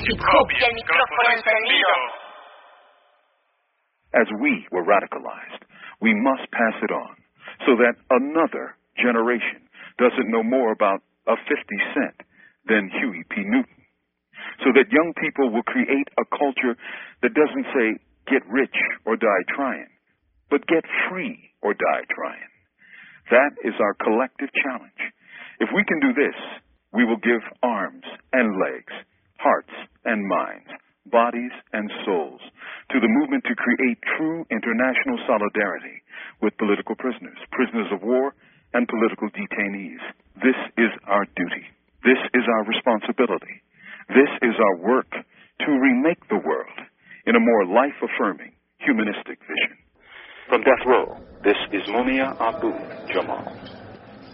Hip Hop y el micrófono encendido. As we were radicalized, we must pass it on so that another generation doesn't know more about a 50 Cent than Huey P. Newton. So that young people will create a culture that doesn't say, get rich or die trying, but get free or die trying. That is our collective challenge. If we can do this, we will give arms and legs, hearts and minds, bodies and souls to the movement to create true international solidarity with political prisoners, prisoners of war, and political detainees. This is our duty. This is our responsibility. This is our work to remake the world in a more life-affirming, humanistic vision. From Death Row, this is Mumia Abu Jamal.